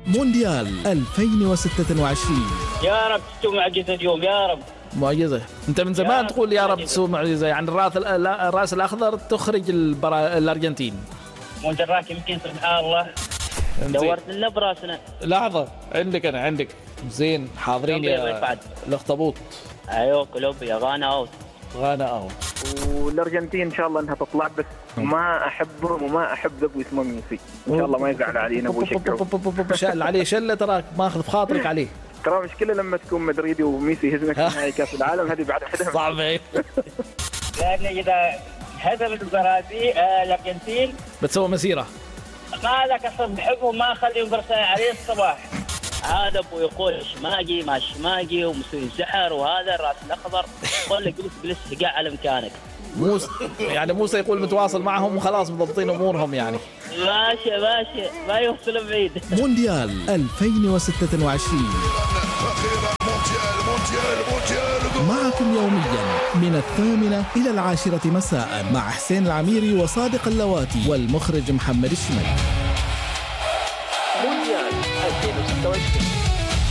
مونديال 2026. يا رب تسوي معجزة اليوم يا رب. معجزة. انت من زمان تقول يا رب تسوي معجزة، يعني الراس الاخضر تخرج الارجنتين. مو دراك يمكن سبحان الله دورت لنا براسنا. لحظة عندك زين حاضرين يا الاخطبوط. ايوه كولومبيا غانا اوت. والارجنتين ان شاء الله انها تطلع، بس ما احبهم وما احب ابو اسمه ميسي، ان شاء الله ما يزعل علينا ابو شكر. شال عليه شله، تراك ماخذ بخاطرك عليه. ترى مشكله لما تكون مدريدي وميسي يهزمك في نهائي كاس العالم، هذه بعد حدها صعبه. لان اذا هزمت البرازيل الارجنتين بتسوي مسيره. ما لك اصلا بحبهم، ما اخليهم برسال عليه الصباح. هذا ابو يقول شماجي ما شماجي ومسوي سحر، وهذا الراس الاخضر يقول لك جلس قاع على مكانك. موسى يقول متواصل معهم وخلاص مضبطين امورهم يعني. ماشي ما يوصل بعيد. مونديال 2026 معكم يوميا من 8 إلى 10 مساء مع حسين العميري وصادق اللواتي والمخرج محمد الشمالي. مونديال 2026.